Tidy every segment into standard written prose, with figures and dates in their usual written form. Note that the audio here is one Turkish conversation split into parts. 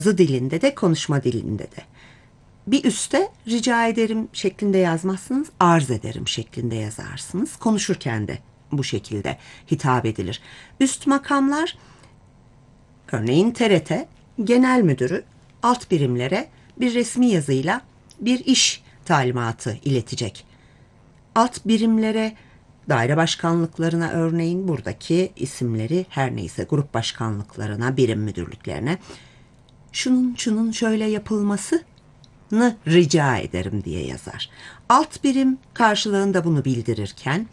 yazı dilinde de konuşma dilinde de. Bir üste rica ederim şeklinde yazmazsınız, arz ederim şeklinde yazarsınız. Konuşurken de bu şekilde hitap edilir. Üst makamlar, örneğin TRT Genel Müdürü alt birimlere bir resmi yazıyla bir iş talimatı iletecek. Alt birimlere, daire başkanlıklarına, örneğin buradaki isimleri her neyse grup başkanlıklarına, birim müdürlüklerine şunun şöyle yapılmasını rica ederim diye yazar. Alt birim karşılığında bunu bildirirken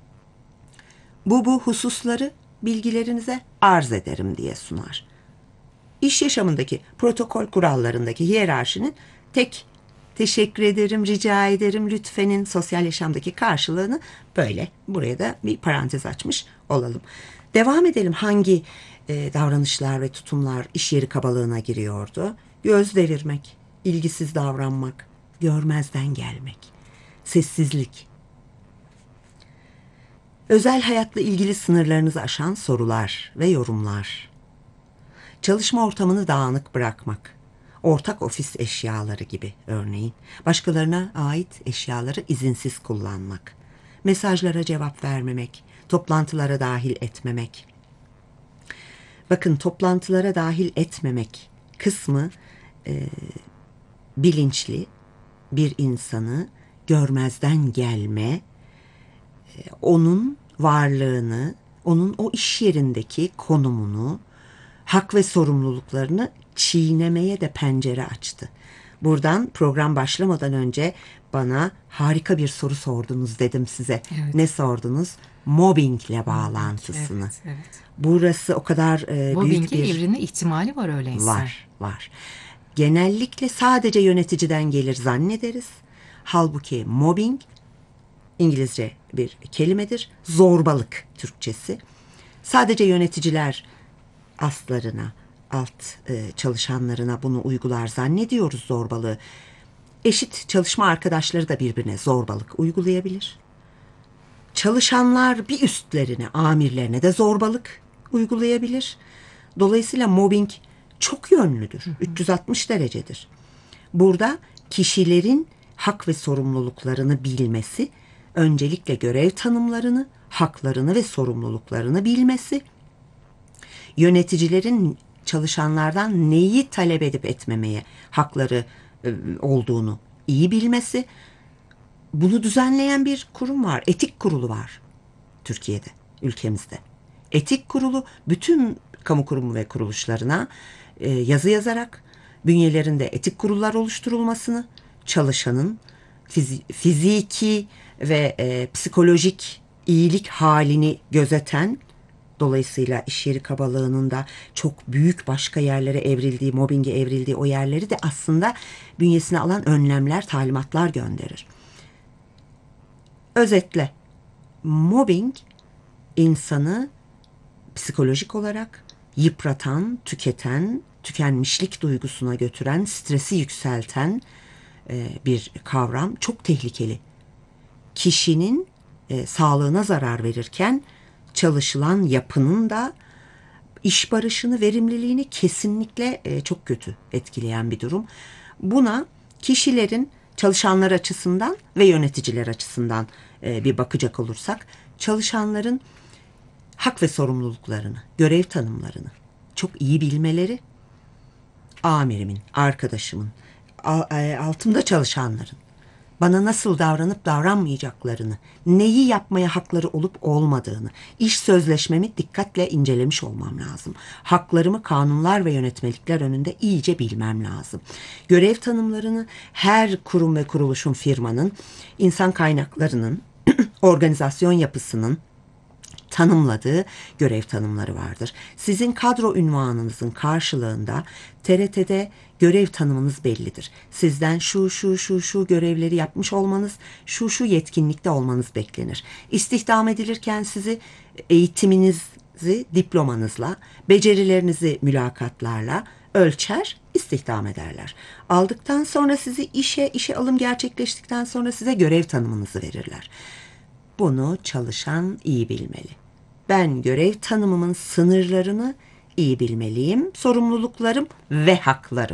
bu hususları bilgilerinize arz ederim diye sunar. İş yaşamındaki protokol kurallarındaki hiyerarşinin tek teşekkür ederim, rica ederim, lütfenin sosyal yaşamdaki karşılığını böyle buraya da bir parantez açmış olalım. Devam edelim. Hangi davranışlar ve tutumlar iş yeri kabalığına giriyordu? Göz devirmek, ilgisiz davranmak, görmezden gelmek, sessizlik. Özel hayatla ilgili sınırlarınızı aşan sorular ve yorumlar. Çalışma ortamını dağınık bırakmak. Ortak ofis eşyaları gibi örneğin. Başkalarına ait eşyaları izinsiz kullanmak. Mesajlara cevap vermemek. Toplantılara dahil etmemek. Bakın, toplantılara dahil etmemek kısmı bilinçli bir insanı görmezden gelme, onun varlığını, onun o iş yerindeki konumunu, hak ve sorumluluklarını çiğnemeye de pencere açtı. Buradan program başlamadan önce bana harika bir soru sordunuz dedim size. Evet. Ne sordunuz? Mobbingle bağlantısını. Evet, evet. Burası o kadar büyük bir... evrilme ihtimali var öyleyse. Var. Genellikle sadece yöneticiden gelir zannederiz. Halbuki mobbing İngilizce bir kelimedir. Zorbalık Türkçesi. Sadece yöneticiler astlarına, alt çalışanlarına bunu uygular zannediyoruz zorbalığı. Eşit çalışma arkadaşları da birbirine zorbalık uygulayabilir. Çalışanlar bir üstlerine, amirlerine de zorbalık uygulayabilir. Dolayısıyla mobbing çok yönlüdür. 360 derecedir. Burada kişilerin hak ve sorumluluklarını bilmesi, öncelikle görev tanımlarını, haklarını ve sorumluluklarını bilmesi, yöneticilerin çalışanlardan neyi talep edip etmemeye hakları olduğunu iyi bilmesi. Bunu düzenleyen bir kurum var. Etik kurulu var Türkiye'de, ülkemizde. Etik kurulu bütün kamu kurumu ve kuruluşlarına yazı yazarak bünyelerinde etik kurullar oluşturulmasını, çalışanın fiziki ve psikolojik iyilik halini gözeten, dolayısıyla iş yeri kabalığının da çok büyük başka yerlere evrildiği, mobbinge evrildiği o yerleri de aslında bünyesine alan önlemler, talimatlar gönderir. Özetle, mobbing insanı psikolojik olarak yıpratan, tüketen, tükenmişlik duygusuna götüren, stresi yükselten bir kavram. Çok tehlikeli. Kişinin sağlığına zarar verirken çalışılan yapının da iş barışını, verimliliğini kesinlikle çok kötü etkileyen bir durum. Buna kişilerin, çalışanlar açısından ve yöneticiler açısından bir bakacak olursak, çalışanların hak ve sorumluluklarını, görev tanımlarını çok iyi bilmeleri, amirimin, arkadaşımın, altımda çalışanların bana nasıl davranıp davranmayacaklarını, neyi yapmaya hakları olup olmadığını, iş sözleşmemi dikkatle incelemiş olmam lazım. Haklarımı kanunlar ve yönetmelikler önünde iyice bilmem lazım. Görev tanımlarını her kurum ve kuruluşun, firmanın, insan kaynaklarının, organizasyon yapısının tanımladığı görev tanımları vardır. Sizin kadro ünvanınızın karşılığında TRT'de görev tanımınız bellidir. Sizden şu görevleri yapmış olmanız, şu yetkinlikte olmanız beklenir. İstihdam edilirken sizi eğitiminizi diplomanızla, becerilerinizi mülakatlarla ölçer, istihdam ederler. Aldıktan sonra sizi işe alım gerçekleştikten sonra size görev tanımınızı verirler. Bunu çalışan iyi bilmeli. Ben görev tanımımın sınırlarını iyi bilmeliyim. Sorumluluklarım ve haklarım.